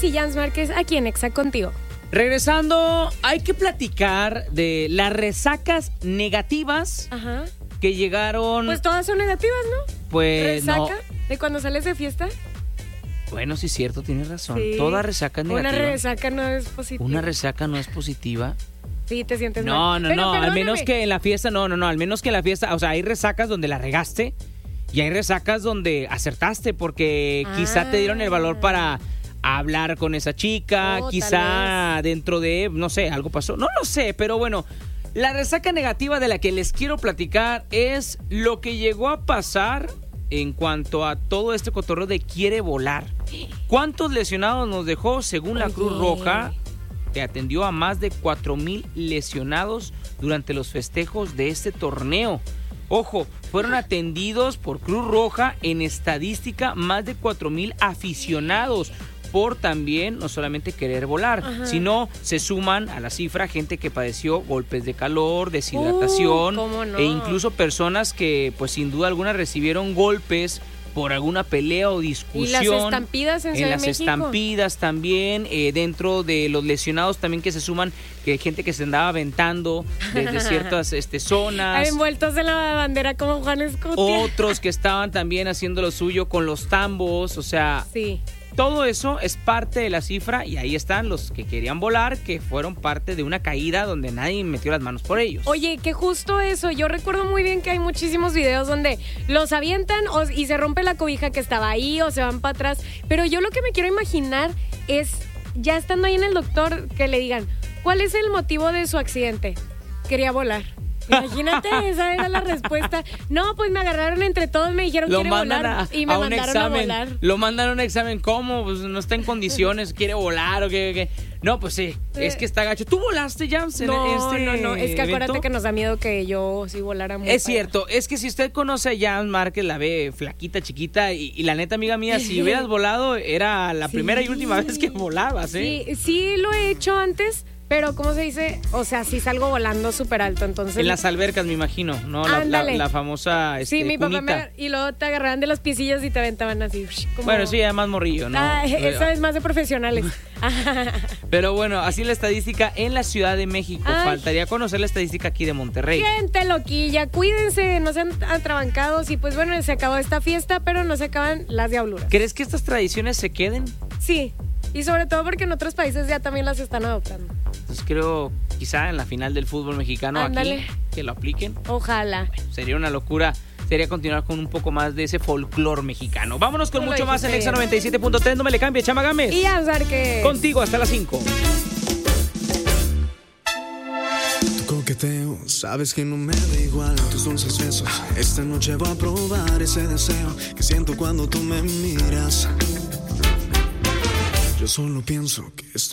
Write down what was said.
y Jans Márquez aquí en Exa contigo. Regresando, hay que platicar de las resacas negativas Ajá. que llegaron. Pues todas son negativas, ¿no? Pues ¿Resaca? no. ¿De cuando sales de fiesta? Bueno, sí es cierto, tienes razón. Sí. Toda resaca es negativa. Una resaca no es positiva. Una resaca no es positiva. Sí, te sientes No, mal. no, Pero no. Al perdóname. menos que en la fiesta, no. Al menos que en la fiesta, o sea, hay resacas donde la regaste y hay resacas donde acertaste porque quizá te dieron el valor para hablar con esa chica, Oh, quizá dentro de, no sé, algo pasó. No lo sé, pero bueno, la resaca negativa de la que les quiero platicar es lo que llegó a pasar en cuanto a todo este cotorreo de quiere volar. ¿Cuántos lesionados nos dejó según la Cruz Roja, que atendió a más de 4,000 lesionados durante los festejos de este torneo? Ojo, fueron atendidos por Cruz Roja en estadística más de 4,000 aficionados por también no solamente querer volar, sino se suman a la cifra gente que padeció golpes de calor, deshidratación, ¿cómo no? e incluso personas que pues sin duda alguna recibieron golpes por alguna pelea o discusión. Y las estampidas en Ciudad de las México. estampidas también, dentro de los lesionados también que se suman, que gente que se andaba aventando desde ciertas zonas. Envueltos en la bandera como Juan Escutia. Otros que estaban también haciendo lo suyo con los tambos, o sea, Sí. todo eso es parte de la cifra y ahí están los que querían volar, que fueron parte de una caída donde nadie metió las manos por ellos. Oye, que justo eso, yo recuerdo muy bien que hay muchísimos videos donde los avientan y se rompe la cobija que estaba ahí o se van para atrás, pero yo lo que me quiero imaginar es, ya estando ahí en el doctor, que le digan, ¿cuál es el motivo de su accidente? Quería volar. Imagínate, esa era la respuesta. No, pues me agarraron entre todos, me dijeron quiere volar y me mandaron a volar. Lo mandaron a un examen, ¿cómo? Pues no está en condiciones, quiere volar o qué. No, pues sí, es que está gacho. ¿Tú volaste, Jams, en No, es que acuérdate evento? que nos da miedo que yo sí volara muy Es para cierto, es que si usted conoce a Jams Márquez, la ve flaquita, chiquita, y la neta, amiga mía, si hubieras volado, era la primera y última vez que volabas, ¿eh? Sí, lo he hecho antes, pero ¿cómo se dice? O sea, sí salgo volando súper alto, entonces... En las albercas, me imagino, ¿no? La famosa Sí, mi papá cunita. y luego te agarraban de los piecillos y te aventaban así. Como... Bueno, sí, además morrillo, ¿no? Eso es más de profesionales. Pero bueno, así la estadística en la Ciudad de México. Ay. Faltaría conocer la estadística aquí de Monterrey. Gente loquilla, cuídense, no sean atrabancados. Y pues bueno, se acabó esta fiesta, pero no se acaban las diabluras. ¿Crees que estas tradiciones se queden? Sí, y sobre todo porque en otros países ya también las están adoptando. Pues creo, quizá en la final del fútbol mexicano Ándale. aquí, que lo apliquen. Ojalá. Sería una locura. Sería continuar con un poco más de ese folclore mexicano. Vámonos con Tú lo mucho más en dijiste Exa 97.3. No me le cambie, Chama Gámez. Y ya sabes que... Contigo hasta las 5. Tu coqueteo, sabes que no me da igual tus dulces besos. Esta noche voy a probar ese deseo que siento cuando tú me miras. Yo solo pienso que esto